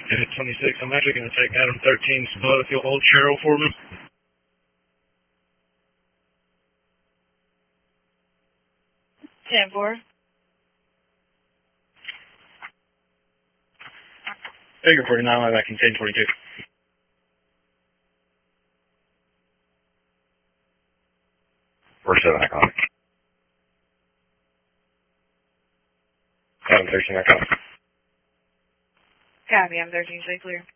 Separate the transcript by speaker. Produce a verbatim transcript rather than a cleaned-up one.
Speaker 1: Unit twenty-six, I'm actually going to take Adam thirteen spot if you'll hold Cheryl for me.
Speaker 2: ten four.
Speaker 1: Figure forty-nine, line back in ten twenty-two.
Speaker 3: four seven, I call. Adam thirteen, I call.
Speaker 2: Copy, I'm thirteen, stay clear.